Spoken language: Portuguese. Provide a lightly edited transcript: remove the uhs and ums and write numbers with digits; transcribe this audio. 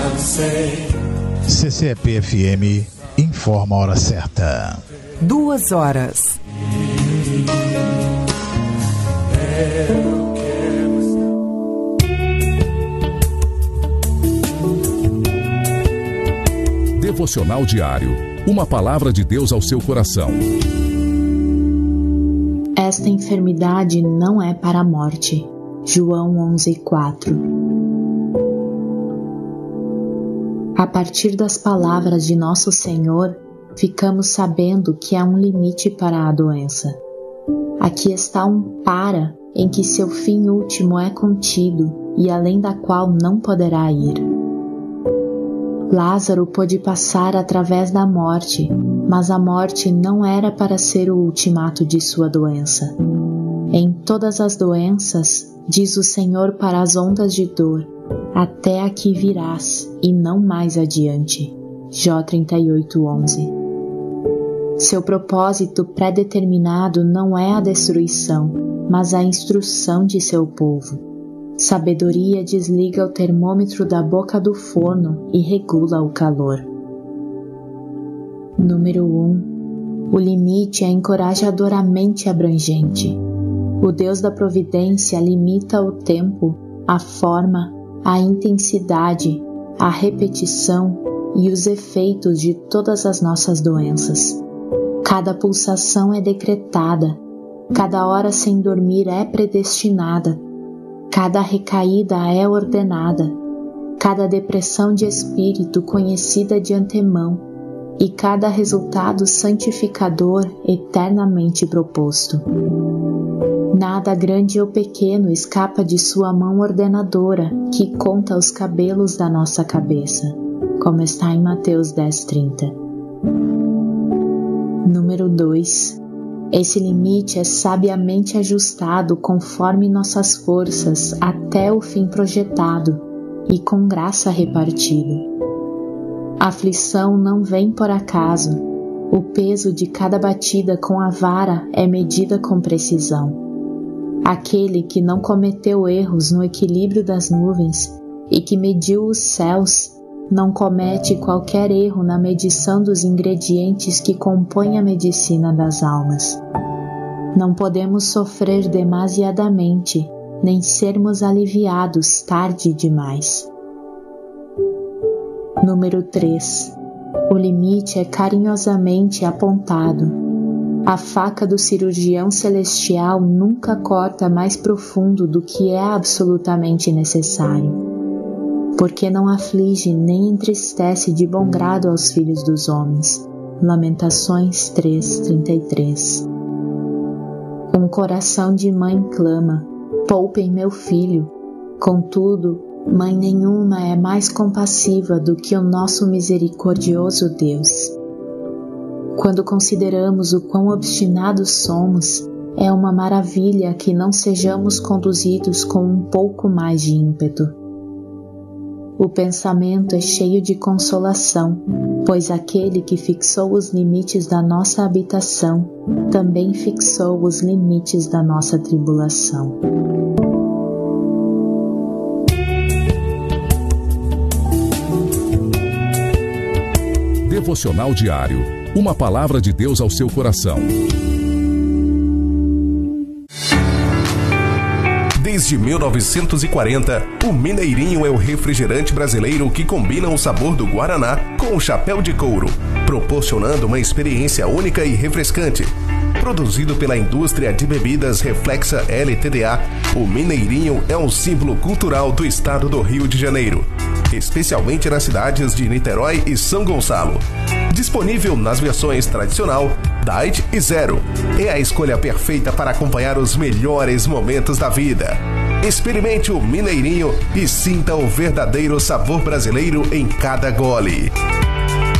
CCEP-FM informa a hora certa. 2 horas. Devocional diário. Uma palavra de Deus ao seu coração. Esta enfermidade não é para a morte. João 11:4. A partir das palavras de nosso Senhor, ficamos sabendo que há um limite para a doença. Aqui está um para em que seu fim último é contido e além da qual não poderá ir. Lázaro pôde passar através da morte, mas a morte não era para ser o ultimato de sua doença. Em todas as doenças, diz o Senhor para as ondas de dor, até aqui virás e não mais adiante. Jó 38:11. Seu propósito pré-determinado não é a destruição, mas a instrução de seu povo. Sabedoria desliga o termômetro da boca do forno e regula o calor. Número 1. O limite é encorajadoramente abrangente. O Deus da providência limita o tempo, a forma, a intensidade, a repetição e os efeitos de todas as nossas doenças. Cada pulsação é decretada, cada hora sem dormir é predestinada, cada recaída é ordenada, cada depressão de espírito conhecida de antemão e cada resultado santificador eternamente proposto. Nada grande ou pequeno escapa de sua mão ordenadora que conta os cabelos da nossa cabeça, como está em Mateus 10:30. Número 2. Esse limite é sabiamente ajustado conforme nossas forças até o fim projetado e com graça repartido. A aflição não vem por acaso. O peso de cada batida com a vara é medida com precisão. Aquele que não cometeu erros no equilíbrio das nuvens e que mediu os céus não comete qualquer erro na medição dos ingredientes que compõem a medicina das almas. Não podemos sofrer demasiadamente, nem sermos aliviados tarde demais. Número 3. O limite é carinhosamente apontado. A faca do cirurgião celestial nunca corta mais profundo do que é absolutamente necessário. Porque não aflige nem entristece de bom grado aos filhos dos homens. Lamentações 3:33. Um coração de mãe clama, poupem meu filho. Contudo, mãe nenhuma é mais compassiva do que o nosso misericordioso Deus. Quando consideramos o quão obstinados somos, é uma maravilha que não sejamos conduzidos com um pouco mais de ímpeto. O pensamento é cheio de consolação, pois aquele que fixou os limites da nossa habitação também fixou os limites da nossa tribulação. Devocional diário. Uma palavra de Deus ao seu coração. Desde 1940, o Mineirinho é o refrigerante brasileiro que combina o sabor do Guaraná com o chapéu de couro, proporcionando uma experiência única e refrescante. Produzido pela indústria de bebidas Reflexa LTDA, o Mineirinho é um símbolo cultural do estado do Rio de Janeiro, especialmente nas cidades de Niterói e São Gonçalo. Disponível nas versões tradicional, Diet e Zero. É a escolha perfeita para acompanhar os melhores momentos da vida. Experimente o Mineirinho e sinta o verdadeiro sabor brasileiro em cada gole.